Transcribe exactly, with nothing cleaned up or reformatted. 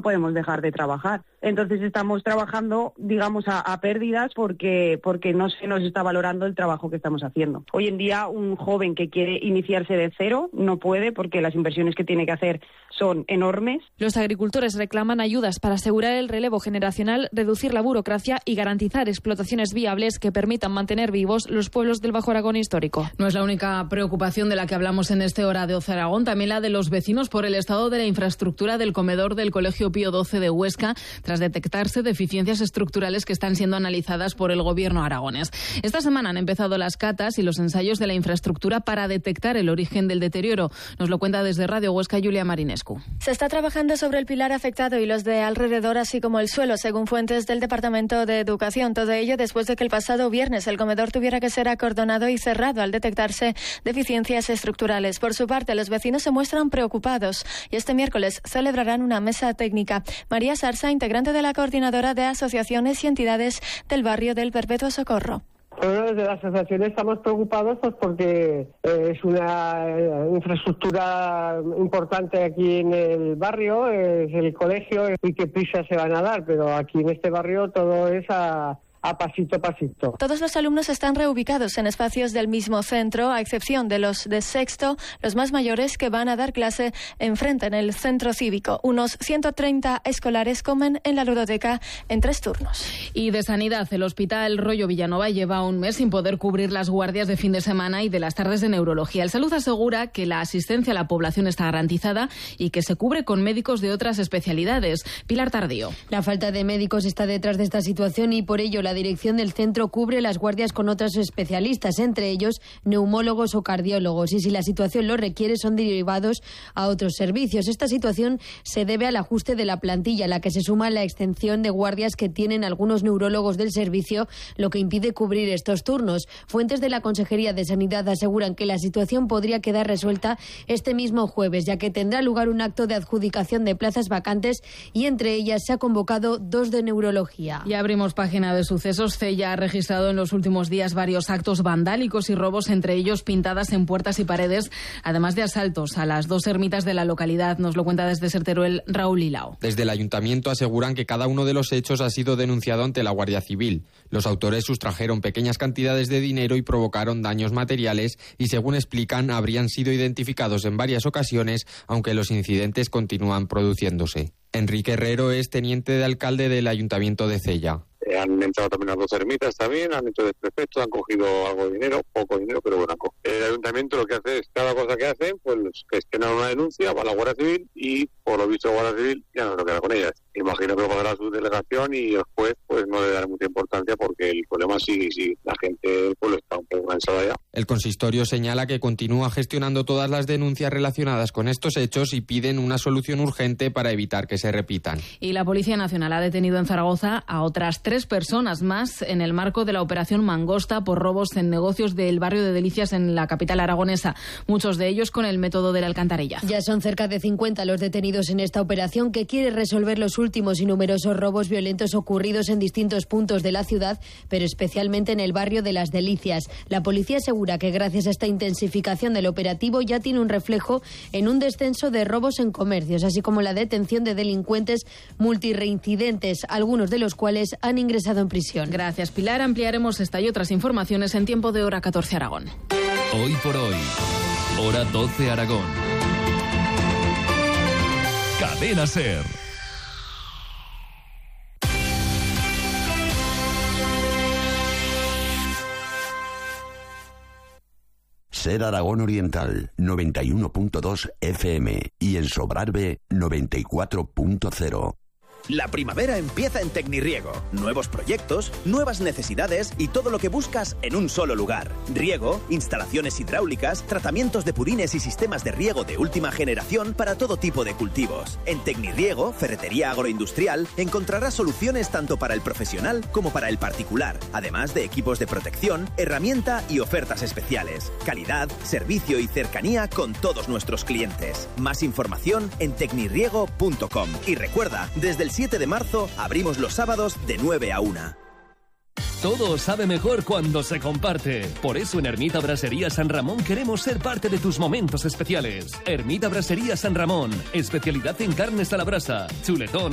podemos dejar de trabajar. Entonces estamos trabajando, digamos, a, a pérdidas porque, porque no se nos está valorando el trabajo que estamos haciendo. Hoy en día un joven que quiere iniciarse de cero no puede porque las inversiones que tiene que hacer son enormes. Los agricultores reclaman ayudas para asegurar el relevo generacional, reducir la burocracia y garantizar explotaciones viables que permitan mantener vivos los pueblos del Bajo Aragón histórico. No es la única preocupación de la que hablamos en este Hora de Ocio Aragón, también la de los vecinos por el estado de la infraestructura del comedor del Colegio Pío doce de Huesca, tras detectarse deficiencias estructurales que están siendo analizadas por el gobierno aragonés. Esta semana han empezado las catas y los ensayos de la infraestructura para detectar el origen del deterioro. Nos lo cuenta desde Radio Huesca Julia Marinescu. Se está trabajando sobre el pilar afectado y los de alrededor, así como el suelo, según fuentes del Departamento de Educación. Todo ello después de que el pasado viernes el comedor tuviera que ser acordonado y cerrado al detectarse deficiencias estructurales. Por su parte, los vecinos se muestran preocupados y este miércoles celebrarán una mesa técnica. María Sarsa, integrante de la coordinadora de asociaciones y entidades del barrio del Perpetuo Socorro. Bueno, desde la asociación estamos preocupados pues porque eh, es una eh, infraestructura importante aquí en el barrio, es el colegio y qué prisa se van a dar, pero aquí en este barrio todo es a... a pasito a pasito. Todos los alumnos están reubicados en espacios del mismo centro, a excepción de los de sexto, los más mayores que van a dar clase enfrente en el centro cívico. Unos ciento treinta escolares comen en la ludoteca en tres turnos. Y de sanidad, el Hospital Rollo Villanova lleva un mes sin poder cubrir las guardias de fin de semana y de las tardes de neurología. El Salud asegura que la asistencia a la población está garantizada y que se cubre con médicos de otras especialidades. Pilar Tardío. La falta de médicos está detrás de esta situación y por ello la La dirección del centro cubre las guardias con otros especialistas, entre ellos neumólogos o cardiólogos, y si la situación lo requiere son derivados a otros servicios. Esta situación se debe al ajuste de la plantilla, a la que se suma la extensión de guardias que tienen algunos neurólogos del servicio, lo que impide cubrir estos turnos. Fuentes de la Consejería de Sanidad aseguran que la situación podría quedar resuelta este mismo jueves, ya que tendrá lugar un acto de adjudicación de plazas vacantes y entre ellas se ha convocado dos de neurología. Y abrimos página de sucesos. Cella ha registrado en los últimos días varios actos vandálicos y robos, entre ellos pintadas en puertas y paredes, además de asaltos a las dos ermitas de la localidad. Nos lo cuenta desde Serteruel Raúl Hilao. Desde el ayuntamiento aseguran que cada uno de los hechos ha sido denunciado ante la Guardia Civil. Los autores sustrajeron pequeñas cantidades de dinero y provocaron daños materiales y, según explican, habrían sido identificados en varias ocasiones, aunque los incidentes continúan produciéndose. Enrique Herrero es teniente de alcalde del ayuntamiento de Cella. Eh, han entrado también las dos ermitas también, han hecho desprefectos, han cogido algo de dinero, poco dinero, pero bueno. El ayuntamiento lo que hace es, cada cosa que hacen, pues gestionan una denuncia, va a la Guardia Civil y, por lo visto, la Guardia Civil ya no se queda con ellas. Imagino que lo pagará su delegación y el juez pues no le dará mucha importancia porque el problema sigue y sigue. La gente del pueblo está un poco cansada ya. El consistorio señala que continúa gestionando todas las denuncias relacionadas con estos hechos y piden una solución urgente para evitar que se repitan. Y la Policía Nacional ha detenido en Zaragoza a otras tres personas más en el marco de la operación Mangosta por robos en negocios del barrio de Delicias en la capital aragonesa, muchos de ellos con el método del alcantarillazo. Ya son cerca de cincuenta los detenidos en esta operación que quiere resolver los últimos y numerosos robos violentos ocurridos en distintos puntos de la ciudad, pero especialmente en el barrio de Las Delicias. La policía asegura que gracias a esta intensificación del operativo ya tiene un reflejo en un descenso de robos en comercios, así como la detención de delincuentes multireincidentes, algunos de los cuales han ingresado en prisión. Gracias, Pilar. Ampliaremos esta y otras informaciones en tiempo de Hora catorce Aragón. Hoy por hoy, Hora doce Aragón. Cadena SER. SER Aragón Oriental, noventa y uno punto dos F M y en Sobrarbe, noventa y cuatro punto cero. La primavera empieza en Tecnirriego. Nuevos proyectos, nuevas necesidades y todo lo que buscas en un solo lugar. Riego, instalaciones hidráulicas, tratamientos de purines y sistemas de riego de última generación para todo tipo de cultivos. En Tecnirriego, ferretería agroindustrial, encontrarás soluciones tanto para el profesional como para el particular, además de equipos de protección, herramienta y ofertas especiales. Calidad, servicio y cercanía con todos nuestros clientes. Más información en tecnirriego punto com. Y recuerda, desde el siete de marzo abrimos los sábados de nueve a una. Todo sabe mejor cuando se comparte. Por eso en Ermita Brasería San Ramón queremos ser parte de tus momentos especiales. Ermita Brasería San Ramón, especialidad en carnes a la brasa, chuletón,